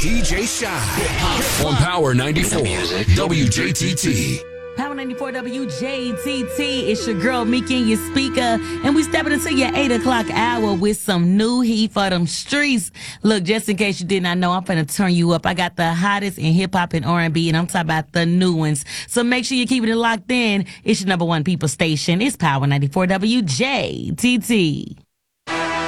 DJ Shy on Power 94 WJTT. Power 94 WJTT. It's your girl, Miki, and your speaker. And we stepping into your 8 o'clock hour with some new heat for them streets. Look, just in case you did not know, I'm finna turn you up. I got the hottest in hip-hop and R&B, and I'm talking about the new ones. So make sure you're keeping it locked in. It's your number one people station. It's Power 94 WJTT.